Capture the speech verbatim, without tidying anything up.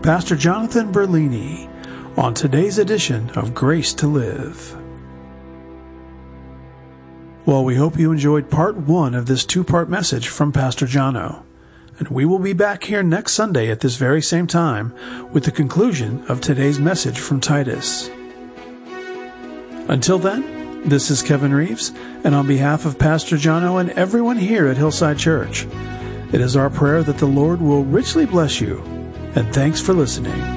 Pastor Jonathan Berlini on today's edition of Grace to Live. Well, we hope you enjoyed part one of this two-part message from Pastor Jono. And we will be back here next Sunday at this very same time with the conclusion of today's message from Titus. Until then, this is Kevin Reeves, and on behalf of Pastor Jono and everyone here at Hillside Church, it is our prayer that the Lord will richly bless you, and thanks for listening.